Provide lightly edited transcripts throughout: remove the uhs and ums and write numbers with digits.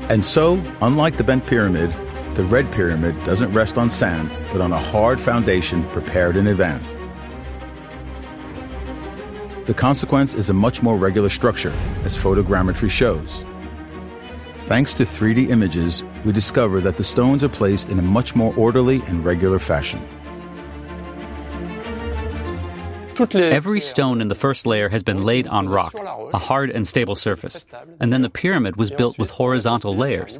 And so, unlike the bent pyramid, the red pyramid doesn't rest on sand, but on a hard foundation prepared in advance. The consequence is a much more regular structure, as photogrammetry shows. Thanks to 3D images, we discover that the stones are placed in a much more orderly and regular fashion. Every stone in the first layer has been laid on rock, a hard and stable surface, and then the pyramid was built with horizontal layers.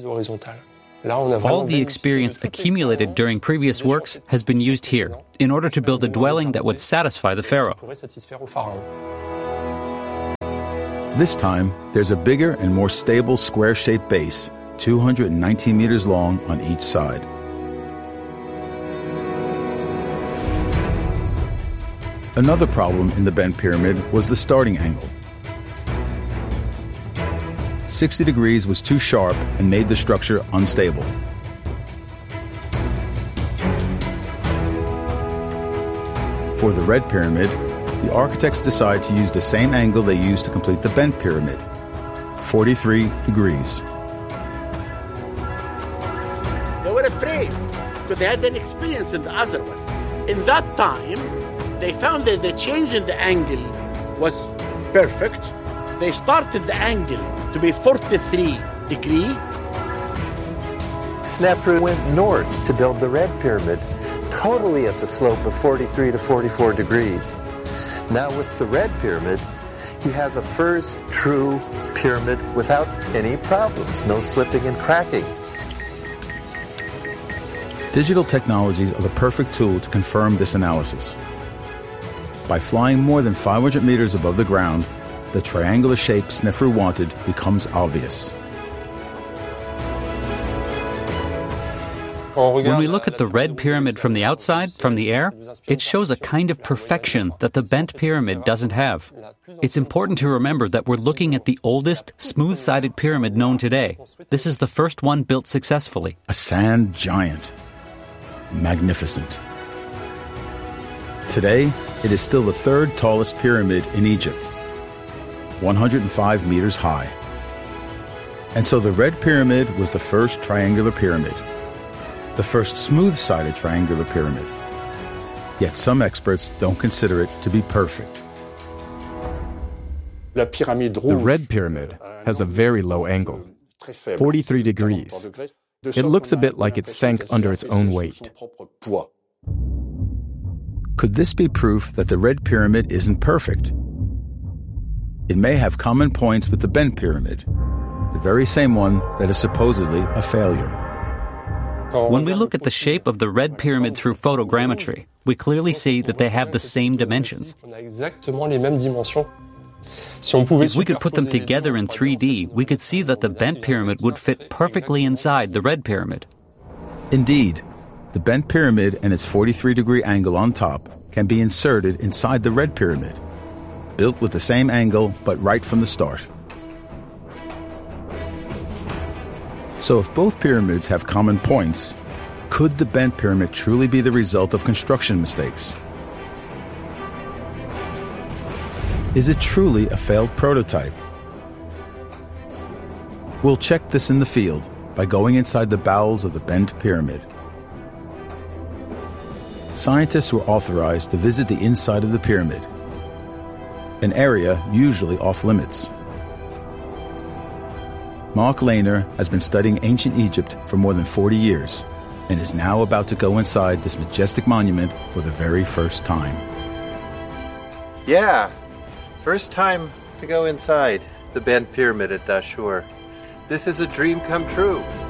All the experience accumulated during previous works has been used here in order to build a dwelling that would satisfy the pharaoh. This time, there's a bigger and more stable square-shaped base, 219 meters long on each side. Another problem in the bent pyramid was the starting angle. 60 degrees was too sharp and made the structure unstable. For the red pyramid, the architects decide to use the same angle they used to complete the bent pyramid, 43 degrees. They were afraid because they had an experience in the other one. In that time, they found that the change in the angle was perfect. They started the angle to be 43 degrees. Snefru went north to build the red pyramid, totally at the slope of 43 to 44 degrees. Now with the red pyramid, he has a first true pyramid without any problems, no slipping and cracking. Digital technologies are the perfect tool to confirm this analysis. By flying more than 500 meters above the ground, the triangular shape Snefru wanted becomes obvious. When we look at the red pyramid from the outside, from the air, it shows a kind of perfection that the bent pyramid doesn't have. It's important to remember that we're looking at the oldest, smooth-sided pyramid known today. This is the first one built successfully. A sand giant. Magnificent. Today, it is still the third tallest pyramid in Egypt, 105 meters high. And so the red pyramid was the first triangular pyramid, the first smooth-sided triangular pyramid. Yet some experts don't consider it to be perfect. The red pyramid has a very low angle, 43 degrees. It looks a bit like it sank under its own weight. Could this be proof that the red pyramid isn't perfect? It may have common points with the bent pyramid, the very same one that is supposedly a failure. When we look at the shape of the red pyramid through photogrammetry, we clearly see that they have the same dimensions. If we could put them together in 3D, we could see that the bent pyramid would fit perfectly inside the red pyramid. Indeed, the bent pyramid and its 43-degree angle on top can be inserted inside the red pyramid, built with the same angle but right from the start. So if both pyramids have common points, could the bent pyramid truly be the result of construction mistakes? Is it truly a failed prototype? We'll check this in the field by going inside the bowels of the bent pyramid. Scientists were authorized to visit the inside of the pyramid, an area usually off-limits. Mark Lehner has been studying ancient Egypt for more than 40 years and is now about to go inside this majestic monument for the very first time. Yeah, first time to go inside the bent pyramid at Dashur. This is a dream come true.